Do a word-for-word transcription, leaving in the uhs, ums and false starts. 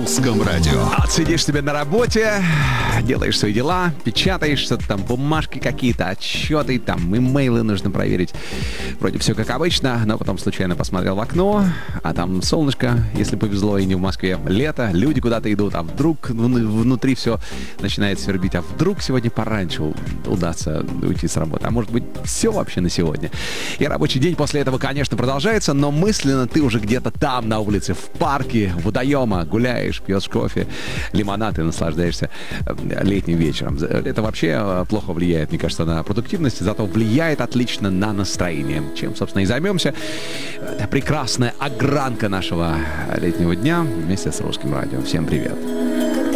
Русском радио. Отсидишь себе на работе, делаешь свои дела, печатаешь что-то там, бумажки какие-то, отчеты, там, имейлы нужно проверить. Вроде все как обычно, но потом случайно посмотрел в окно, а там солнышко, если повезло, и не в Москве, лето, люди куда-то идут, а вдруг внутри все начинает свербить, а вдруг сегодня пораньше удастся уйти с работы, а может быть все вообще на сегодня. И рабочий день после этого, конечно, продолжается, но мысленно ты уже где-то там на улице, в парке, водоема, гуляешь, пьешь кофе, лимонад и наслаждаешься летним вечером. Это вообще плохо влияет, мне кажется, на продуктивность, зато влияет отлично на настроение. Чем, собственно, и займемся. Это прекрасная огранка нашего летнего дня вместе с Русским радио. Всем привет.